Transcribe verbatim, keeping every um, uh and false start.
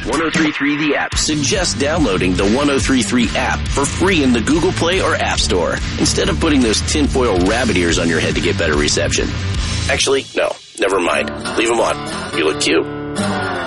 ten thirty-three The App suggests downloading the ten thirty-three app for free in the Google Play or App Store, instead of putting those tinfoil rabbit ears on your head to get better reception. Actually, no, never mind. Leave them on. You look cute.